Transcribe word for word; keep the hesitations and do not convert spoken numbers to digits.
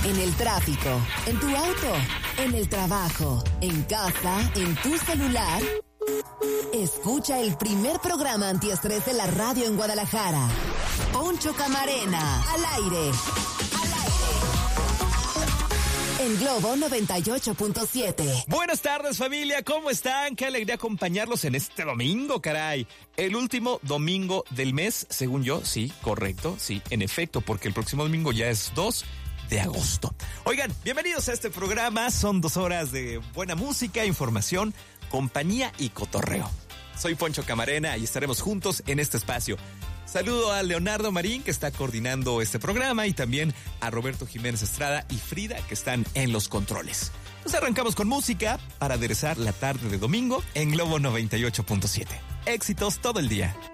En el tráfico, en tu auto, en el trabajo, en casa, en tu celular. Escucha el primer programa antiestrés de la radio en Guadalajara. Poncho Camarena, al aire. En Globo noventa y ocho punto siete. Buenas tardes, familia, ¿cómo están? Qué alegría acompañarlos en este domingo, caray. El último domingo del mes, según yo, sí, correcto, sí, en efecto, porque el próximo domingo ya es dos de agosto. Oigan, bienvenidos a este programa, son dos horas de buena música, información, compañía y cotorreo. Soy Poncho Camarena y estaremos juntos en este espacio. Saludo a Leonardo Marín, que está coordinando este programa, y también a Roberto Jiménez Estrada y Frida, que están en los controles. Pues arrancamos con música para aderezar la tarde de domingo en Globo noventa y ocho punto siete. Éxitos todo el día.